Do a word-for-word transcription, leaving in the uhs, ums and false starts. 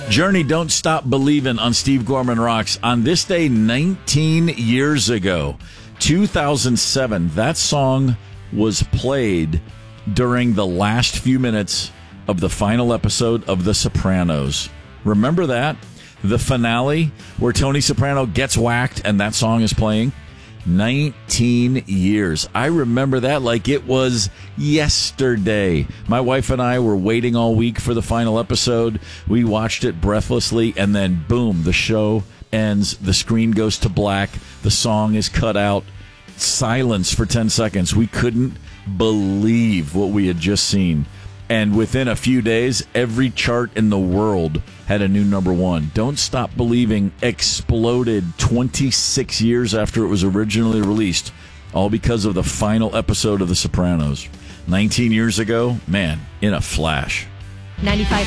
Journey, Don't Stop Believin' on Steve Gorman Rocks. On this day, nineteen years ago, two thousand seven, that song was played during the last few minutes of the final episode of The Sopranos. Remember that? The finale where Tony Soprano gets whacked and that song is playing? nineteen years. I remember that like it was yesterday. My wife and I were waiting all week for the final episode. We watched it breathlessly, and then boom, the show ends. The screen goes to black. The song is cut out. Silence for ten seconds. We couldn't believe what we had just seen. And within a few days, every chart in the world had a new number one. Don't Stop Believing exploded twenty-six years after it was originally released, all because of the final episode of The Sopranos. nineteen years ago, man, in a flash. ninety-five